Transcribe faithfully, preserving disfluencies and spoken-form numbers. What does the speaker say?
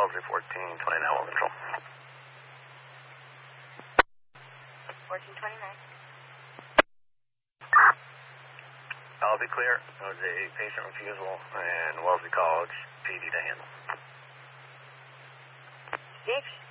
Wellesley fourteen twenty-nine, one control. fourteen twenty-nine. I'll be clear. It was a patient refusal and Wellesley College P D to handle. Six.